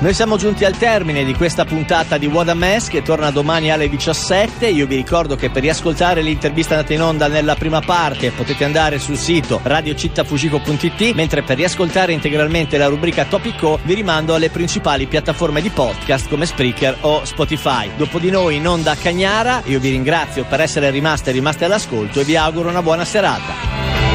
Noi siamo giunti al termine di questa puntata di What a Mess, che torna domani alle 17. Io vi ricordo che per riascoltare l'intervista andata in onda nella prima parte potete andare sul sito radiocittafujiko.it, mentre per riascoltare integralmente la rubrica Topic Co vi rimando alle principali piattaforme di podcast come Spreaker o Spotify. Dopo di noi in onda a Cagnara, io vi ringrazio per essere rimaste all'ascolto e vi auguro una buona serata.